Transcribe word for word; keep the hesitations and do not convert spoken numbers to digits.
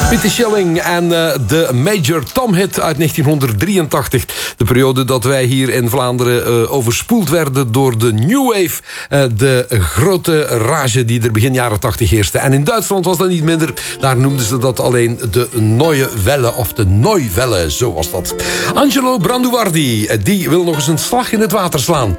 Peter Schilling en uh, de Major Tom hit uit negentienhonderddrieëntachtig. De periode dat wij hier in Vlaanderen uh, overspoeld werden door de New Wave. Uh, de grote rage die er begin jaren tachtig heerste. En in Duitsland was dat niet minder. Daar noemden ze dat alleen de Neue Welle of de Neuwelle. Zo was dat. Angelo Branduardi, die wil nog eens een slag in het water slaan.